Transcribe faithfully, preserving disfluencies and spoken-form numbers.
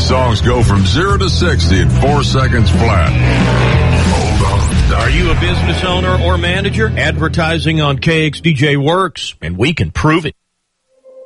songs go from zero to sixty in four seconds flat. Hold on. Are you a business owner or manager? Advertising on K X D J works, and we can prove it.